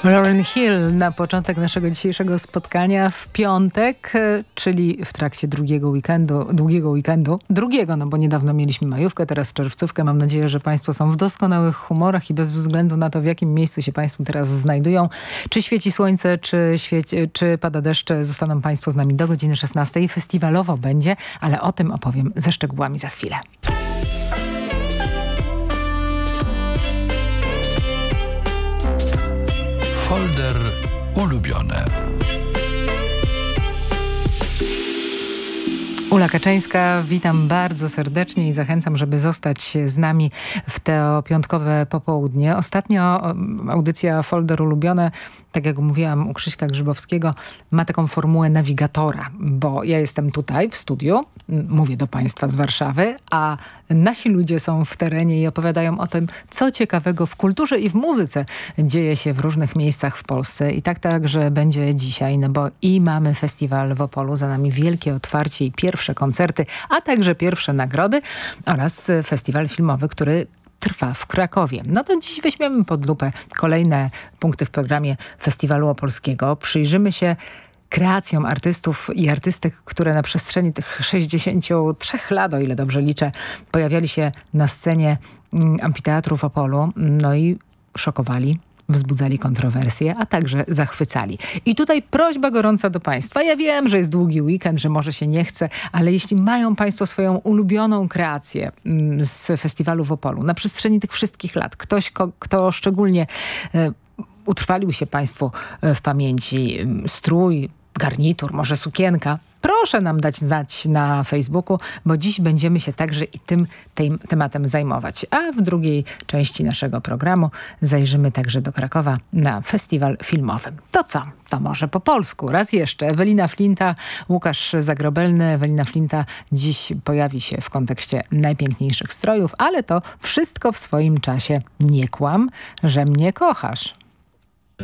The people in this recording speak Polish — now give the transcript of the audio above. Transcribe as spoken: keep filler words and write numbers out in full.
Lauryn Hill na początek naszego dzisiejszego spotkania w piątek, czyli w trakcie drugiego weekendu, długiego weekendu, drugiego, no bo niedawno mieliśmy majówkę, teraz czerwcówkę. Mam nadzieję, że Państwo są w doskonałych humorach i bez względu na to, w jakim miejscu się Państwo teraz znajdują, czy świeci słońce, czy, świeci, czy pada deszcz, zostaną Państwo z nami do godziny szesnastej. Festiwalowo będzie, ale o tym opowiem ze szczegółami za chwilę. Folder ulubione. Ula Kaczyńska, witam bardzo serdecznie i zachęcam, żeby zostać z nami w to piątkowe popołudnie. Ostatnio audycja Folder Ulubione, tak jak mówiłam u Krzyśka Grzybowskiego, ma taką formułę nawigatora, bo ja jestem tutaj w studiu, mówię do Państwa z Warszawy, a nasi ludzie są w terenie i opowiadają o tym, co ciekawego w kulturze i w muzyce dzieje się w różnych miejscach w Polsce. I tak także będzie dzisiaj, no bo i mamy festiwal w Opolu, za nami wielkie otwarcie i pierwsze koncerty, a także pierwsze nagrody oraz festiwal filmowy, który trwa w Krakowie. No to dziś weźmiemy pod lupę kolejne punkty w programie Festiwalu Opolskiego. Przyjrzymy się kreacjom artystów i artystek, które na przestrzeni tych sześćdziesięciu trzech lat, o ile dobrze liczę, pojawiali się na scenie amfiteatru w Opolu, no i szokowali, wzbudzali kontrowersje, a także zachwycali. I tutaj prośba gorąca do Państwa. Ja wiem, że jest długi weekend, że może się nie chce, ale jeśli mają Państwo swoją ulubioną kreację z festiwalu w Opolu na przestrzeni tych wszystkich lat, ktoś, kto szczególnie e, utrwalił się Państwu w pamięci, strój, garnitur, może sukienka, proszę nam dać znać na Facebooku, bo dziś będziemy się także i tym, tym tematem zajmować. A w drugiej części naszego programu zajrzymy także do Krakowa na festiwal filmowy. To co? To może po polsku. Raz jeszcze. Ewelina Flinta, Łukasz Zagrobelny. Ewelina Flinta dziś pojawi się w kontekście najpiękniejszych strojów, ale to wszystko w swoim czasie. Nie kłam, że mnie kochasz.